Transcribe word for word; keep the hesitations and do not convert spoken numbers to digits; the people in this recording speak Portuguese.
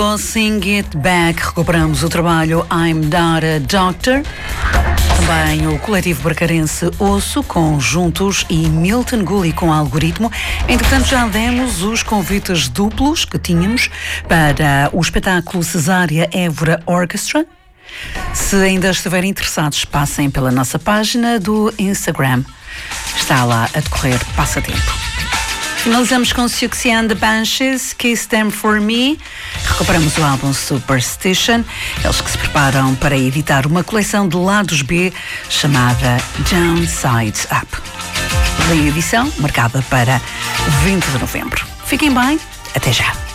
Sing It Back, recuperamos o trabalho I'm Not a Doctor. Também o coletivo bracarense Osso com Juntos e Milton Gully com Algoritmo. Entretanto, já demos os convites duplos que tínhamos para o espetáculo Cesária Évora Orchestra. Se ainda estiverem interessados, passem pela nossa página do Instagram. Está lá a decorrer passatempo. Finalizamos com Siouxsie and the Banshees, Kiss Them For Me. Recuperamos o álbum Superstition. Eles que se preparam para editar uma coleção de lados B chamada Downside Up. Reedição marcada para vinte de novembro. Fiquem bem, até já.